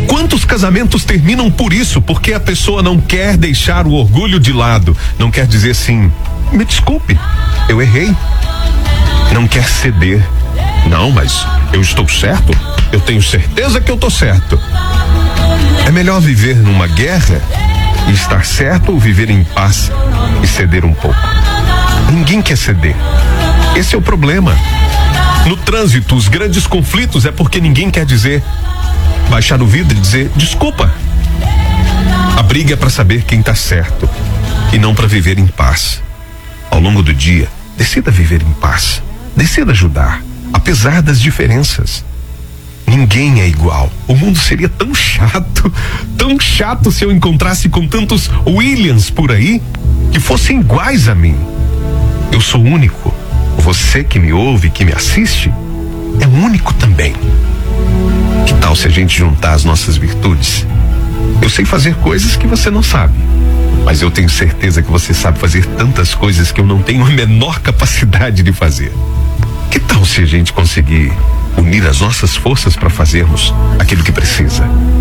Quantos casamentos terminam por isso? Porque a pessoa não quer deixar o orgulho de lado, não quer dizer assim, me desculpe, eu errei. Não quer ceder. Não, mas eu estou certo, eu tenho certeza que eu estou certo. É melhor viver numa guerra e estar certo ou viver em paz e ceder um pouco. Ninguém quer ceder. Esse é o problema. No trânsito, os grandes conflitos é porque ninguém quer baixar o vidro e dizer desculpa. A briga é para saber quem está certo e não para viver em paz. Ao longo do dia, decida viver em paz. Decida ajudar, apesar das diferenças. Ninguém é igual. O mundo seria tão chato se eu encontrasse com tantos Williams por aí que fossem iguais a mim. Eu sou único. Você que me ouve, que me assiste, é único também. Que tal se a gente juntar as nossas virtudes? Eu sei fazer coisas que você não sabe, mas eu tenho certeza que você sabe fazer tantas coisas que eu não tenho a menor capacidade de fazer. Que tal se a gente conseguir unir as nossas forças para fazermos aquilo que precisa?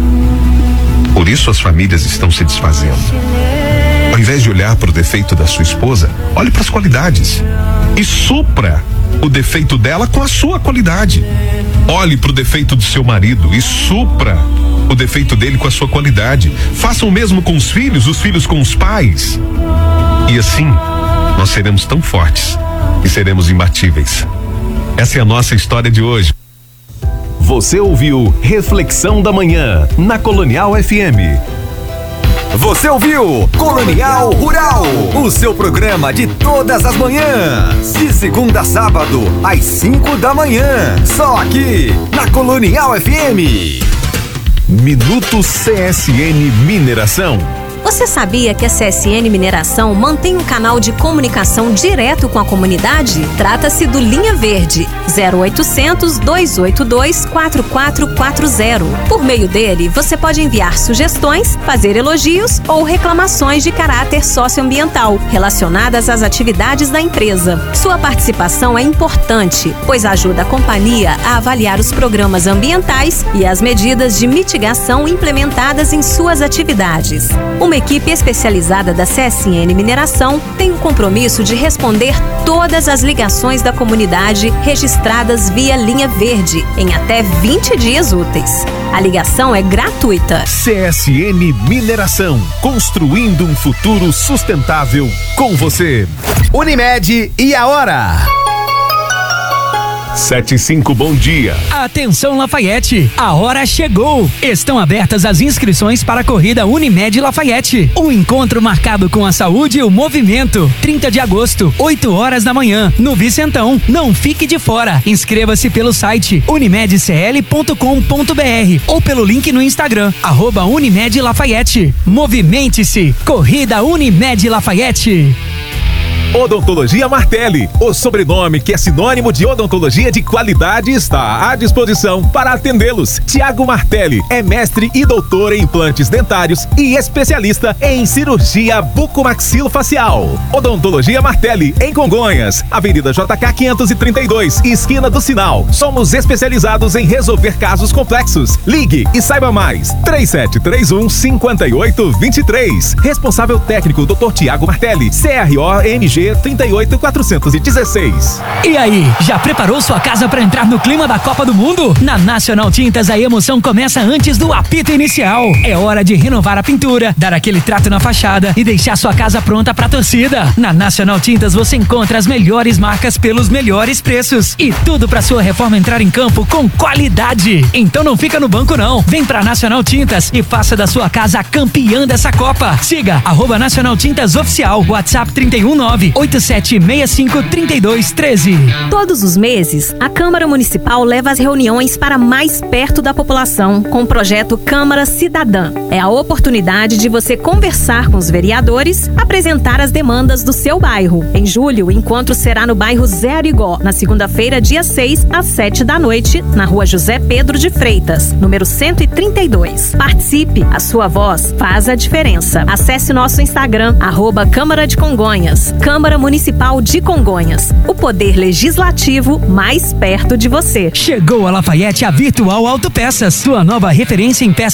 Por isso as famílias estão se desfazendo. Ao invés de olhar para o defeito da sua esposa, olhe para as qualidades e supra o defeito dela com a sua qualidade. Olhe para o defeito do seu marido e supra o defeito dele com a sua qualidade. Faça o mesmo com os filhos com os pais. E assim, nós seremos tão fortes e seremos imbatíveis. Essa é a nossa história de hoje. Você ouviu Reflexão da Manhã na Colonial FM. Você ouviu Colonial Rural, o seu programa de todas as manhãs, de segunda a sábado, às 5 da manhã, só aqui na Colonial FM. Minuto CSN Mineração. Você sabia que a CSN Mineração mantém um canal de comunicação direto com a comunidade? Trata-se do Linha Verde, 0800 282 4440. Por meio dele, você pode enviar sugestões, fazer elogios ou reclamações de caráter socioambiental relacionadas às atividades da empresa. Sua participação é importante, pois ajuda a companhia a avaliar os programas ambientais e as medidas de mitigação implementadas em suas atividades. Uma equipe especializada da CSN Mineração tem o compromisso de responder todas as ligações da comunidade registradas via Linha Verde em até 20 dias úteis. A ligação é gratuita. CSN Mineração, construindo um futuro sustentável com você. Unimed e a hora? 7:05, bom dia. Atenção Lafayette, a hora chegou. Estão abertas as inscrições para a corrida Unimed Lafayette. Um encontro marcado com a saúde e o movimento. 30 de agosto, 8 horas da manhã, no Vicentão. Não fique de fora. Inscreva-se pelo site unimedcl.com.br ou pelo link no Instagram, @Unimed Lafayette. Movimente-se. Corrida Unimed Lafayette. Odontologia Martelli, o sobrenome que é sinônimo de odontologia de qualidade, está à disposição para atendê-los. Tiago Martelli é mestre e doutor em implantes dentários e especialista em cirurgia bucomaxilofacial. Odontologia Martelli, em Congonhas, Avenida JK 532, esquina do Sinal. Somos especializados em resolver casos complexos. Ligue e saiba mais. 3731-5823. Responsável técnico Dr. Tiago Martelli, CRO-MG 38416. E aí, já preparou sua casa para entrar no clima da Copa do Mundo? Na Nacional Tintas a emoção começa antes do apito inicial. É hora de renovar a pintura, dar aquele trato na fachada e deixar sua casa pronta para a torcida. Na Nacional Tintas você encontra as melhores marcas pelos melhores preços e tudo para sua reforma entrar em campo com qualidade. Então não fica no banco não. Vem pra Nacional Tintas e faça da sua casa a campeã dessa Copa. Siga @Nacional Tintas Oficial, WhatsApp 319-8765-3213. Todos os meses, a Câmara Municipal leva as reuniões para mais perto da população com o projeto Câmara Cidadã. É a oportunidade de você conversar com os vereadores, apresentar as demandas do seu bairro. Em julho, o encontro será no bairro Zé Arigó, na segunda-feira, dia 6, às 7 da noite, na rua José Pedro de Freitas, número 132. Participe, a sua voz faz a diferença. Acesse nosso Instagram, @Câmara de Congonhas. Câmara Municipal de Congonhas. O poder legislativo mais perto de você. Chegou a Lafayette a Virtual Autopeças, sua nova referência em peças